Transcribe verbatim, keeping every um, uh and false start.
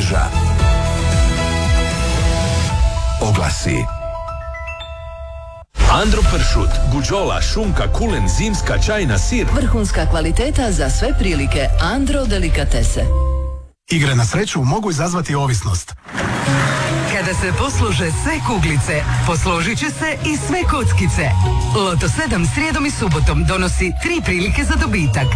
mreža. Oglasi. Andro pršut, buđola, šunka, kulen, zimska, čajna, sir. Vrhunska kvaliteta za sve prilike. Andro delikatese. Igre na sreću mogu izazvati ovisnost. Kada se posluže sve kuglice, posložit će se i sve kockice. Loto sedam srijedom i subotom donosi tri prilike za dobitak.